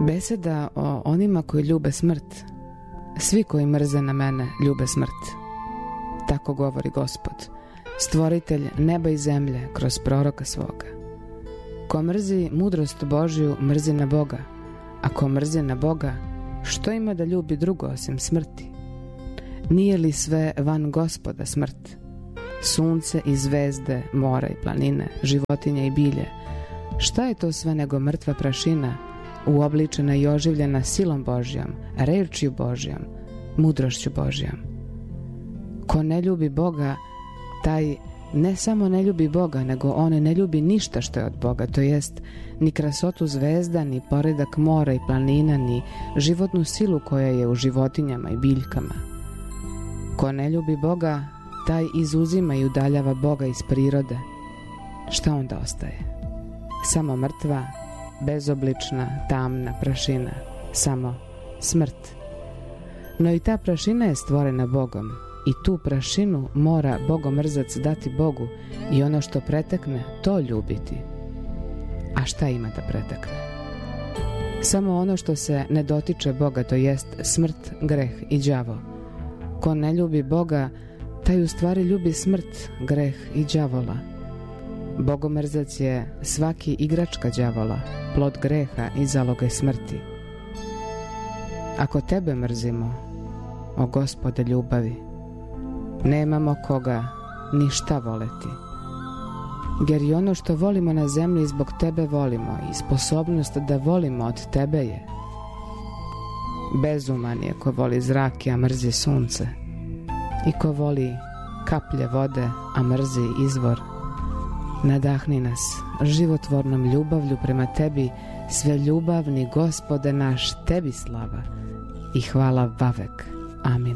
Beseda o onima koji ljube smrt. Svi koji mrze na mene ljube smrt. Tako govori Gospod, stvoritelj neba i zemlje kroz proroka svoga. Ko mrzi mudrost Božju, mrzi na Boga, a ko mrzi na Boga, što ima da ljubi drugo osim smrti? Nije li sve van Gospoda smrt? Sunce i zvezde, mora i planine, životinje i bilje, šta je to sve nego mrtva prašina, uobličena i oživljena silom Božjom, rečju Božjom, mudrošću Božjom? Ko ne ljubi Boga, taj ne samo ne ljubi Boga, nego on ne ljubi ništa što je od Boga, to jest ni krasotu zvezda, ni poredak mora i planina, ni životnu silu koja je u životinjama i biljkama. Ko ne ljubi Boga, taj izuzima i udaljava Boga iz prirode. Šta onda ostaje? Samo mrtva, bezoblična, tamna prašina, samo smrt. No i ta prašina je stvorena Bogom i tu prašinu mora bogomrzac dati Bogu i ono što pretekne, to ljubiti. A šta ima da pretekne? Samo ono što se ne dotiče Boga, to jest smrt, greh i đavo. Ko ne ljubi Boga, taj u stvari ljubi smrt, greh i đavola. Bogomrzac je svaki igračka đavola, plod greha i zaloge smrti. Ako tebe mrzimo, o Gospode ljubavi, nemamo koga ni šta voleti. Jer i ono što volimo na zemlji zbog tebe volimo i sposobnost da volimo od tebe je. Bezuman je ko voli zrake, a mrzi sunce, i ko voli kaplje vode, a mrzi izvor. Nadahni nas životvornom ljubavlju prema tebi, sve ljubavni Gospode naš, tebi slava i hvala vavek. Amin.